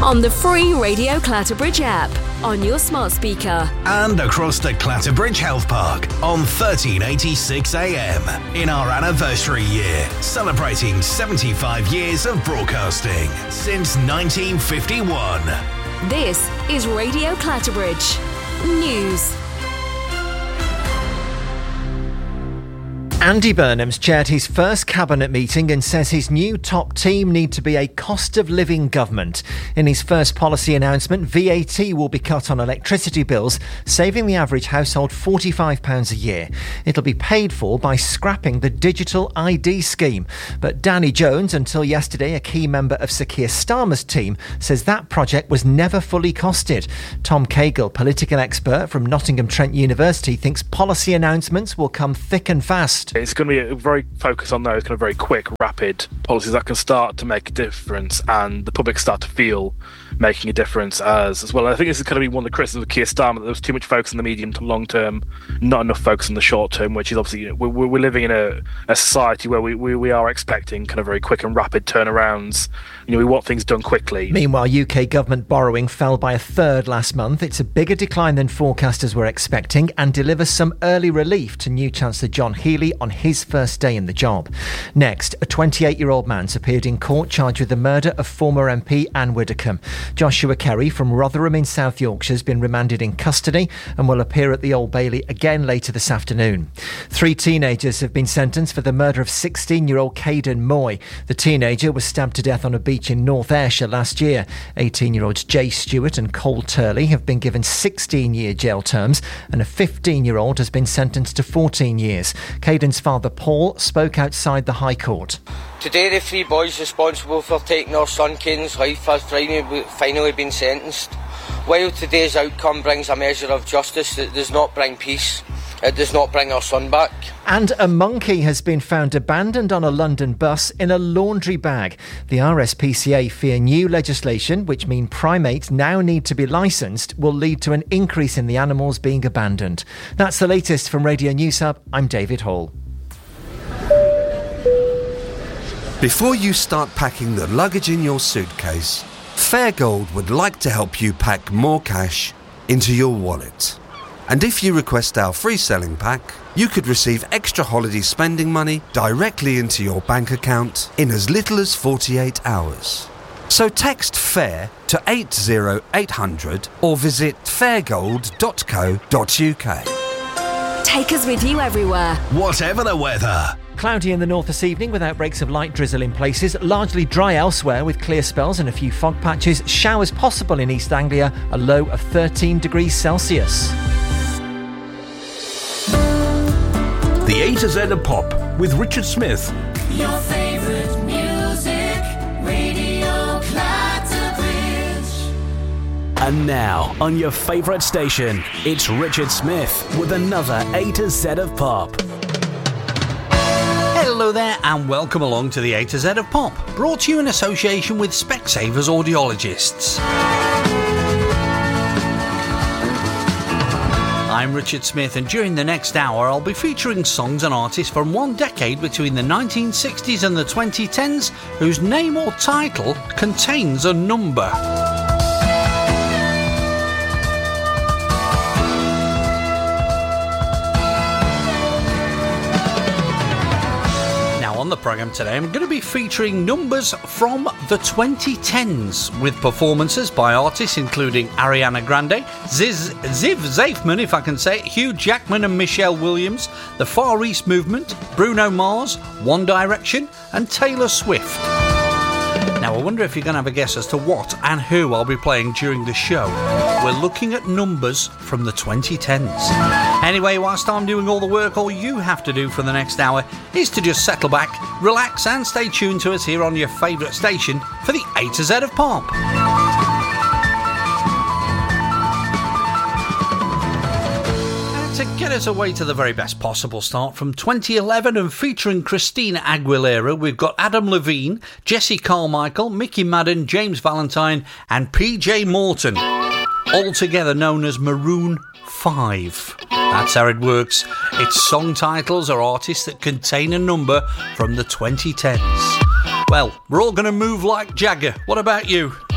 on the free Radio Clatterbridge app, on your smart speaker, and across the Clatterbridge Health Park on 1386 AM in our anniversary year, celebrating 75 years of broadcasting since 1951. This is Radio Clatterbridge News. Andy Burnham's chaired his first cabinet meeting and says his new top team need to be a cost of living government. In his first policy announcement, VAT will be cut on electricity bills, saving the average household £45 a year. It'll be paid for by scrapping the digital ID scheme. But Danny Jones, until yesterday a key member of Sir Keir Starmer's team, says that project was never fully costed. Tom Cagle, political expert from Nottingham Trent University, thinks policy announcements will come thick and fast. It's going to be a very focus on those kind of very quick, rapid policies that can start to make a difference and the public start to feel making a difference as well. And I think this is going to be one of the criticisms of Keir Starmer, that there was too much focus on the medium to long term, not enough focus on the short term, which is obviously, we're living in a society where we are expecting kind of very quick and rapid turnarounds. We want things done quickly. Meanwhile, UK government borrowing fell by a third last month. It's a bigger decline than forecasters were expecting and delivers some early relief to new Chancellor John Healey on his first day in the job. Next, a 28-year-old man's appeared in court charged with the murder of former MP Anne Widdecombe. Joshua Kerry from Rotherham in South Yorkshire has been remanded in custody and will appear at the Old Bailey again later this afternoon. 3 teenagers have been sentenced for the murder of 16-year-old Caden Moy. The teenager was stabbed to death on a beach in North Ayrshire last year. 18-year-olds Jay Stewart and Cole Turley have been given 16-year jail terms, and a 15-year-old has been sentenced to 14 years. Caden's father Paul spoke outside the High Court. Today the 3 boys responsible for taking our son Caden's life have finally been sentenced. While today's outcome brings a measure of justice, it does not bring peace. It does not bring our son back. And a monkey has been found abandoned on a London bus in a laundry bag. The RSPCA fear new legislation, which means primates now need to be licensed, will lead to an increase in the animals being abandoned. That's the latest from Radio News Hub. I'm David Hall. Before you start packing the luggage in your suitcase, Fairgold would like to help you pack more cash into your wallet. And if you request our free selling pack, you could receive extra holiday spending money directly into your bank account in as little as 48 hours. So text FAIR to 80800 or visit fairgold.co.uk. Take us with you everywhere, whatever the weather. Cloudy in the north this evening with outbreaks of light drizzle in places. Largely dry elsewhere with clear spells and a few fog patches. Showers possible in East Anglia, a low of 13 degrees Celsius. The A to Z of Pop with Richard Smith. Your favourite music, Radio Clatterbridge. And now, on your favourite station, it's Richard Smith with another A to Z of Pop. Hello there and welcome along to the A to Z of Pop, brought to you in association with Specsavers Audiologists. I'm Richard Smith, and during the next hour I'll be featuring songs and artists from one decade between the 1960s and the 2010s whose name or title contains a number. On the programme today, I'm going to be featuring numbers from the 2010s with performances by artists including Ariana Grande, Ziv Zafman, if I can say it, Hugh Jackman and Michelle Williams, the Far East Movement, Bruno Mars, One Direction and Taylor Swift. Now, I wonder if you're going to have a guess as to what and who I'll be playing during the show. We're looking at numbers from the 2010s. Anyway, whilst I'm doing all the work, all you have to do for the next hour is to just settle back, relax and stay tuned to us here on your favourite station for the A to Z of Pop. To get us away to the very best possible start from 2011 and featuring Christina Aguilera, we've got Adam Levine, Jesse Carmichael, Mickey Madden, James Valentine and PJ Morton, all together known as Maroon 5. That's how it works. It's song titles or artists that contain a number from the 2010s. Well, we're all going to move like Jagger. What about you?